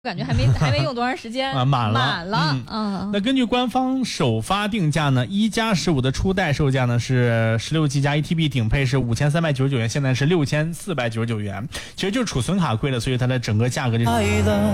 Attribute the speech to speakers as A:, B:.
A: 感觉还没用多长时间
B: 啊，满了。那根据官方首发定价呢，1+15的初代售价呢是16G 加 1TB 顶配是5399元，现在是6499元，其实就是储存卡贵了，所以它的整个价格就